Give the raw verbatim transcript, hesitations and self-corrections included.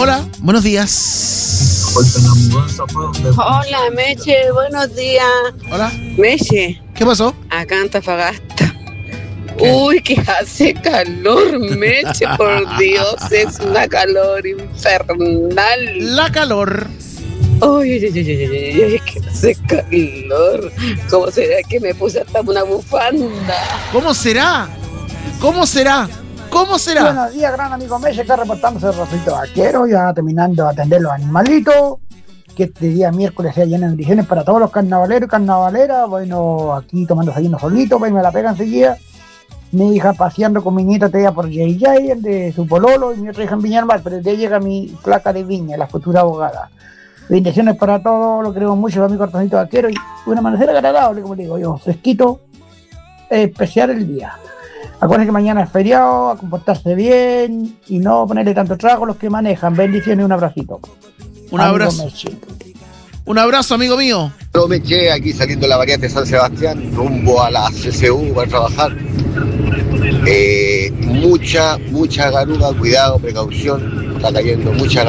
Hola, buenos días. Hola, Meche, buenos días. Hola. Meche. ¿Qué pasó? Acá en Antofagasta. Uy, que hace calor, Meche, por Dios, es una calor infernal. La calor. Uy, uy, uy, uy, uy, uy, que hace calor. ¿Cómo será que me puse hasta una bufanda? ¿Cómo será? ¿Cómo será? ¿Cómo será? Buenos días, gran amigo Meche, acá reportándose el Rafito Vaquero, ya terminando de atender los animalitos. Que este día miércoles sea lleno de bendiciones para todos los carnavaleros y carnavaleras. Bueno, aquí tomando desayuno solito, pues me la pega enseguida. Mi hija paseando con mi nieta todavía por Jay Jay, el de su pololo, y mi otra hija en Viña del Mar, pero de llega mi placa de Viña, la futura abogada. Bendiciones para todos, lo queremos mucho, los amigos Rafito Vaquero, y un amanecer agradable, como digo yo, fresquito, especial el día. Acuérdense que mañana es feriado, a comportarse bien y no ponerle tanto trago a los que manejan. Bendiciones y un abracito. Un Amigo abrazo. Meche. Un abrazo, amigo mío. Yo me eché aquí saliendo de la variante de San Sebastián, rumbo a la C C U para trabajar. Eh, mucha, mucha garuga, cuidado, precaución, está cayendo mucha